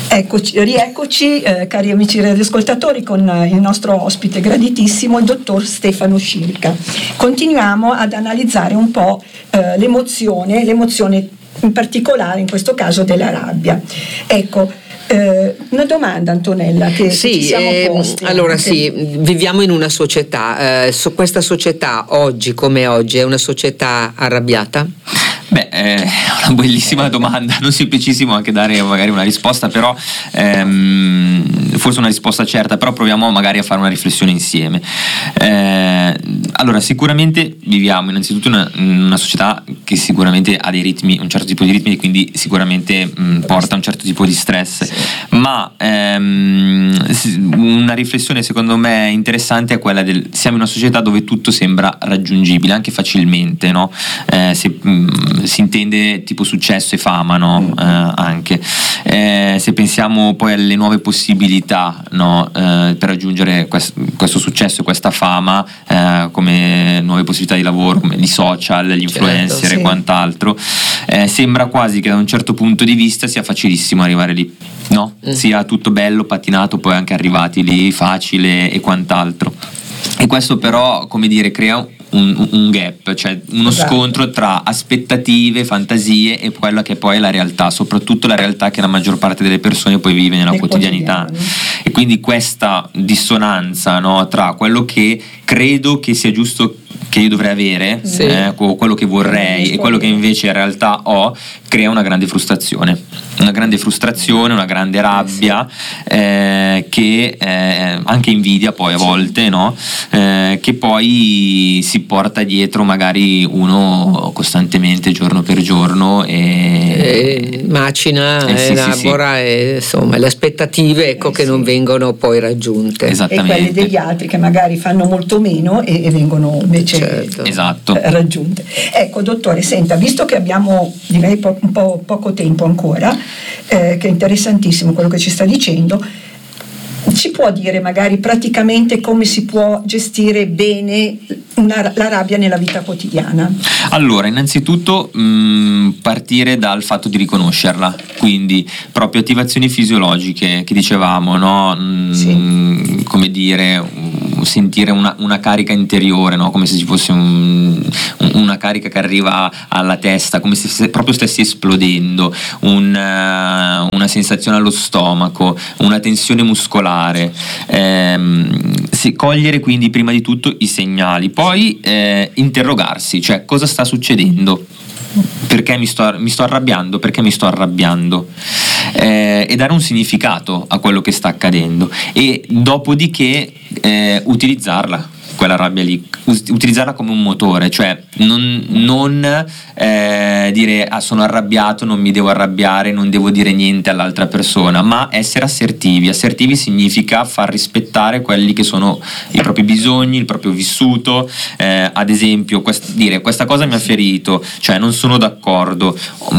Rieccoci, cari amici radioascoltatori, con il nostro ospite graditissimo, il dottor Stefano Scirca. Continuiamo ad analizzare un po' l'emozione in particolare in questo caso della rabbia. Una domanda, Antonella, che ci siamo posti. Allora viviamo in una società, questa società oggi come oggi è una società arrabbiata? È una bellissima domanda, non semplicissimo anche dare magari una risposta, però forse una risposta certa, però proviamo magari a fare una riflessione insieme. Allora, sicuramente viviamo innanzitutto in una società che sicuramente ha dei ritmi, un certo tipo di ritmi, e quindi sicuramente porta a un certo tipo di stress, ma una riflessione secondo me interessante è quella siamo in una società dove tutto sembra raggiungibile anche facilmente, no? Si intende tipo successo e fama, no? Anche se pensiamo poi alle nuove possibilità, no? Per raggiungere questo successo e questa fama, come nuove possibilità di lavoro, come di social, gli influencer e quant'altro, sembra quasi che da un certo punto di vista sia facilissimo arrivare lì, no? Sia tutto bello, pattinato, poi anche arrivati lì facile e quant'altro. E questo però, come dire, crea un gap, cioè uno scontro tra aspettative, fantasie e quella che poi è la realtà, soprattutto la realtà che la maggior parte delle persone poi vive nella quotidianità. E quindi questa dissonanza, no, tra quello che credo che sia giusto che io dovrei avere, quello che vorrei e quello che invece in realtà ho, crea una grande frustrazione, una grande rabbia, che anche invidia poi a volte, no? Che poi si porta dietro magari uno costantemente, giorno per giorno, e macina, elabora, e insomma le aspettative che non vengono poi raggiunte, e quelle degli altri che magari fanno molto meno e vengono invece raggiunte. Ecco, dottore, senta, visto che abbiamo direi un po' poco tempo ancora, che è interessantissimo quello che ci sta dicendo, ci può dire magari praticamente come si può gestire bene la rabbia nella vita quotidiana? Allora, innanzitutto partire dal fatto di riconoscerla, quindi proprio attivazioni fisiologiche che dicevamo, no? Come dire, sentire una carica interiore, no? Come se ci fosse una carica che arriva alla testa, come se proprio stessi esplodendo, una sensazione allo stomaco, una tensione muscolare. Cogliere quindi prima di tutto i segnali, poi interrogarsi, cioè cosa sta succedendo, perché mi sto arrabbiando, e dare un significato a quello che sta accadendo, e dopodiché utilizzarla, quella rabbia lì, utilizzarla come un motore, cioè non dire sono arrabbiato, non mi devo arrabbiare, non devo dire niente all'altra persona, ma essere assertivi. Assertivi significa far rispettare quelli che sono i propri bisogni, il proprio vissuto, ad esempio dire questa cosa mi ha ferito, cioè non sono d'accordo,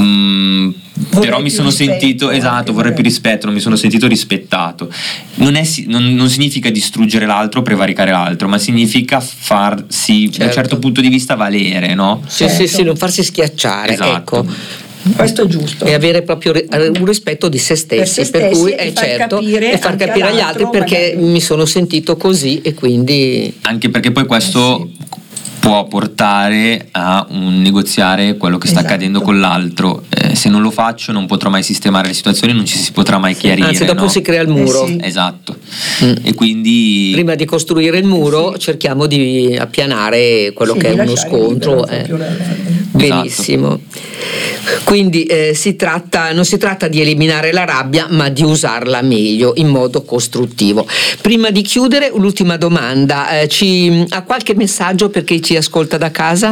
però mi sono sentito vorrei più rispetto, non mi sono sentito rispettato. Non significa distruggere l'altro o prevaricare l'altro, ma significa farsi da un certo punto di vista valere, no? Sì, non farsi schiacciare, ecco. Questo è giusto, e avere proprio un rispetto di se stessi, per cui è certo, e far capire agli altri perché mi sono sentito così, e quindi anche perché poi questo può portare a un negoziare quello che sta accadendo con l'altro. Se non lo faccio non potrò mai sistemare le situazioni, non ci si potrà mai chiarire, anzi dopo si crea il muro. Esatto. E quindi prima di costruire il muro cerchiamo di appianare quello che è uno scontro, benissimo. Quindi non si tratta di eliminare la rabbia, ma di usarla meglio, in modo costruttivo. Prima di chiudere, l'ultima domanda, ha qualche messaggio per chi ci ascolta da casa?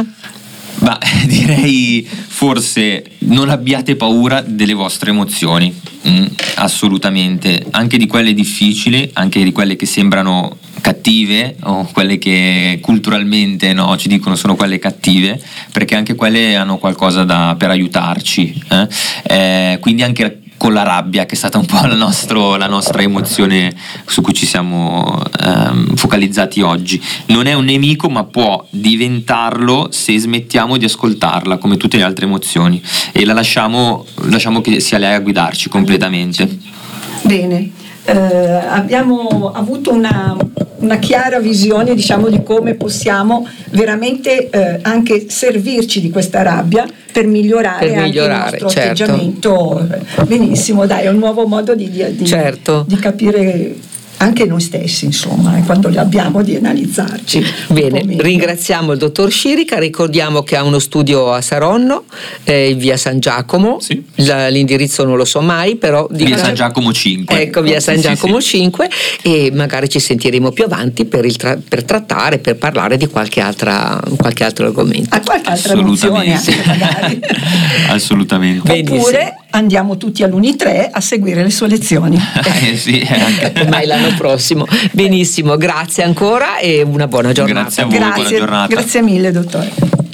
Direi forse non abbiate paura delle vostre emozioni, assolutamente, anche di quelle difficili, anche di quelle che sembrano cattive, o quelle che culturalmente ci dicono sono quelle cattive, perché anche quelle hanno qualcosa per aiutarci, quindi anche con la rabbia, che è stata un po' la nostra emozione su cui ci siamo focalizzati oggi. Non è un nemico, ma può diventarlo se smettiamo di ascoltarla come tutte le altre emozioni, e la lasciamo che sia lei a guidarci completamente. Bene, abbiamo avuto una chiara visione, diciamo, di come possiamo veramente anche servirci di questa rabbia per migliorare anche il nostro atteggiamento. Benissimo, dai, è un nuovo modo di capire anche noi stessi, insomma, quando li abbiamo, di analizzarci. Bene, ringraziamo il dottor Scirica, ricordiamo che ha uno studio a Saronno, via San Giacomo, sì. L'indirizzo non lo so mai, però via San Giacomo 5. Ecco, via San Giacomo 5, e magari ci sentiremo più avanti per trattare, per parlare di qualche altro argomento. Qualche altra nozione anche, magari. Assolutamente. Oppure andiamo tutti all'Uni3 a seguire le sue lezioni. Sì, anche. Mai l'anno prossimo. Benissimo, grazie ancora e una buona giornata. Grazie a voi, buona giornata. Grazie mille, dottore.